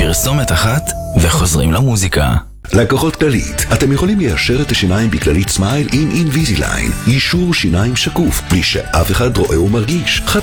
פרסומת אחת וחוזרים למוזיקה. לקוחות כללית, אתם יכולים ליישר את השיניים בכללית סמייל עם אינביזיליין. יישור שיניים שקוף, בלי שאף אחד רואה ומרגיש.